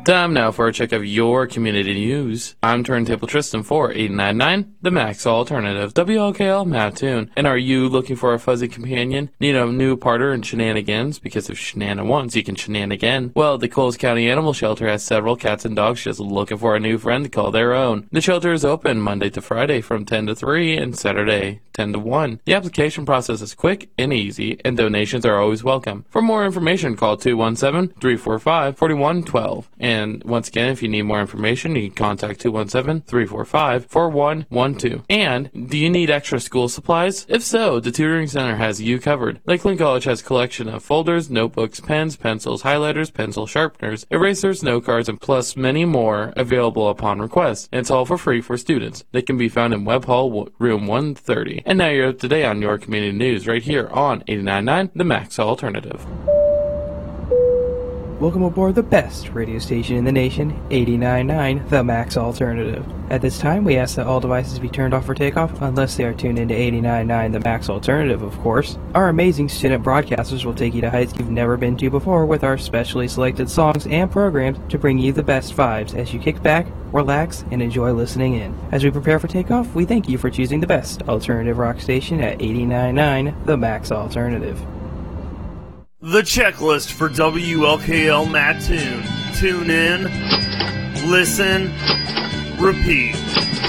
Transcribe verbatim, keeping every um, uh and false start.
Time now for a check of your community news. I'm Turntable Tristan for eight ninety-nine, the Max Alternative, W L K L Mattoon. And are you looking for a fuzzy companion? Need a new partner in shenanigans? Because if shenan once, you can shenan again. Well, the Coles County Animal Shelter has several cats and dogs just looking for a new friend to call their own. The shelter is open Monday to Friday from ten to three and Saturday ten to one. The application process is quick and easy, and donations are always welcome. For more information, call two one seven, three four five, four one one two. And once again, if you need more information, you can contact two one seven, three four five, four one one two. And do you need extra school supplies? If so, the Tutoring Center has you covered. Lakeland College has a collection of folders, notebooks, pens, pencils, highlighters, pencil sharpeners, erasers, note cards, and plus many more available upon request. And it's all for free for students. They can be found in Webb Hall, room one thirty. And now you're up to date on your community news right here on eighty-nine point nine, the Max Alternative. Welcome aboard the best radio station in the nation, eighty-nine point nine, The Max Alternative. At this time, we ask that all devices be turned off for takeoff, unless they are tuned into eighty-nine point nine, The Max Alternative, of course. Our amazing student broadcasters will take you to heights you've never been to before with our specially selected songs and programs to bring you the best vibes as you kick back, relax, and enjoy listening in. As we prepare for takeoff, we thank you for choosing the best alternative rock station at eighty-nine point nine, The Max Alternative. The checklist for W L K L Mattoon. Tune in, listen, repeat.